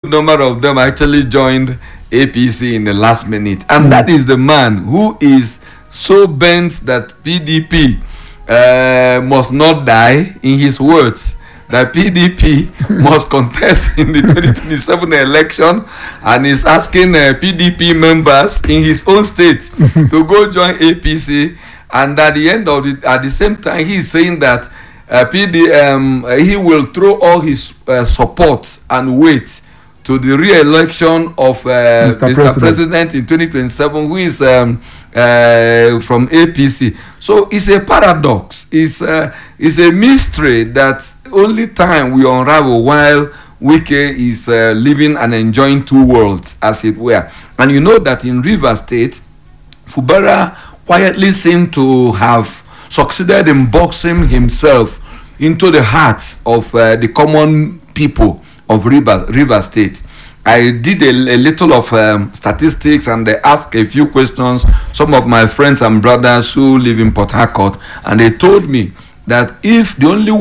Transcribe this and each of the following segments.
number of them actually joined APC in the last minute. And that is the man who is so bent that PDP must not die, in his words, that PDP must contest in the 2027 election, and is asking PDP members in his own state to go join APC. And at the end of it, at the same time, he is saying that he will throw all his support and weight to the re-election of Mr. President in 2027, who is from APC. So it's a paradox. It's a mystery that only time will unravel, while Wike is living and enjoying two worlds, as it were. And you know that in Rivers State, Fubara quietly seemed to have succeeded in boxing himself into the hearts of the common people of Rivers State. I did a little of statistics, and they asked a few questions, some of my friends and brothers who live in Port Harcourt, and they told me that if the only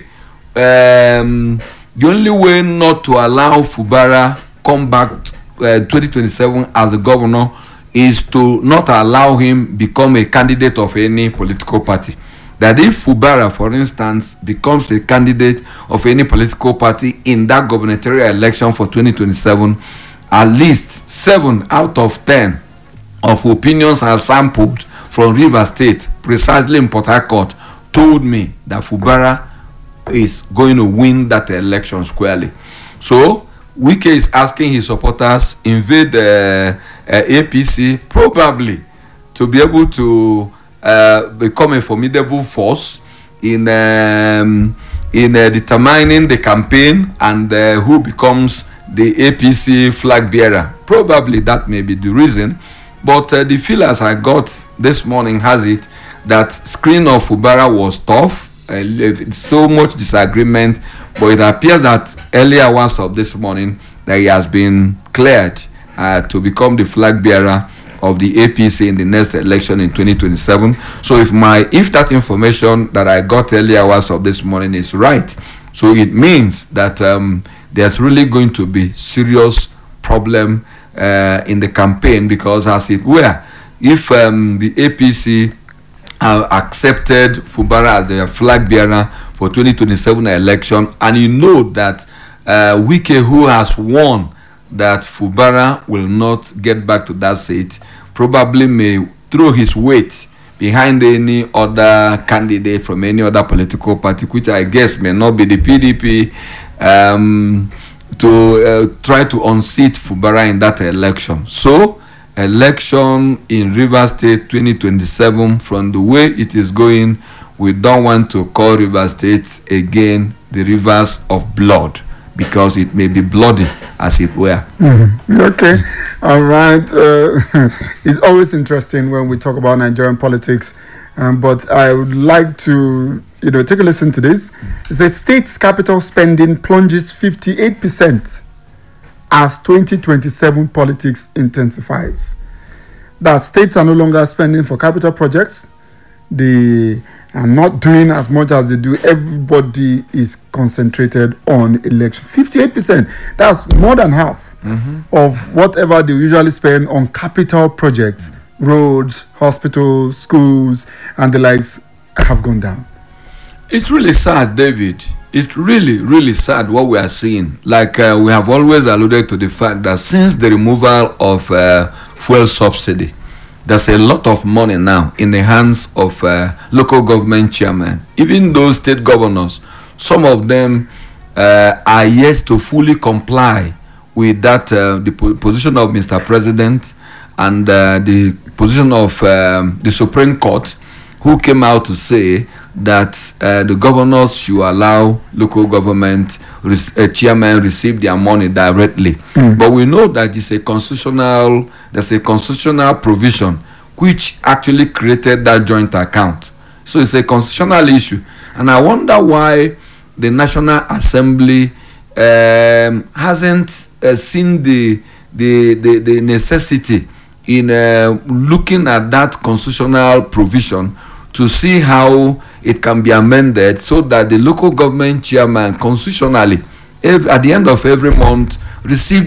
way not to allow Fubara come back 2027 as a governor is to not allow him become a candidate of any political party. That if Fubara, for instance, becomes a candidate of any political party in that gubernatorial election for 2027, at least 7 out of 10 of opinions are sampled from Rivers State, precisely in Port Harcourt, told me that Fubara is going to win that election squarely. So Wike is asking his supporters invade APC, probably to be able to become a formidable force in determining the campaign and who becomes the APC flag bearer. Probably that may be the reason, but the feelers I got this morning has it that screen of Fubara was tough. So much disagreement, but it appears that earlier hours of this morning that he has been cleared to become the flag bearer of the APC in the next election in 2027. So if that information that I got earlier hours of this morning is right, so it means that there's really going to be serious problem in the campaign, because as it were, if the APC accepted Fubara as their flag bearer for 2027 election, and you know that Wike, who has won, that Fubara will not get back to that seat, probably may throw his weight behind any other candidate from any other political party, which I guess may not be the PDP, to try to unseat Fubara in that election. So election in Rivers State 2027, from the way it is going, we don't want to call Rivers State again the rivers of blood, because it may be bloody, as it were. Mm-hmm. Okay, all right. It's always interesting when we talk about Nigerian politics, but I would like to take a listen to this. The state's capital spending plunges 58% as 2027 politics intensifies. That states are no longer spending for capital projects. They are not doing as much as they do. Everybody is concentrated on election. 58%. That's more than half of whatever they usually spend on capital projects. Roads, hospitals, schools, and the likes have gone down. It's really sad, David. It's really, really sad what we are seeing. Like we have always alluded to the fact that since the removal of fuel subsidy, there's a lot of money now in the hands of local government chairmen. Even those state governors, some of them are yet to fully comply with that the position of Mr. President and the position of the Supreme Court, who came out to say that the governors should allow local government chairmen receive their money directly. But we know that there's a constitutional provision which actually created that joint account. So it's a constitutional issue. And I wonder why the National Assembly hasn't seen the necessity in looking at that constitutional provision to see how it can be amended so that the local government chairman constitutionally, at the end of every month, receive